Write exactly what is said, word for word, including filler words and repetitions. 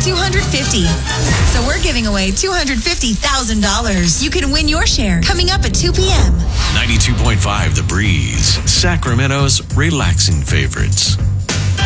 two hundred fifty dollars. So we're giving away two hundred fifty thousand dollars. You can win your share coming up at two p.m. ninety-two point five The Breeze, Sacramento's relaxing favorites.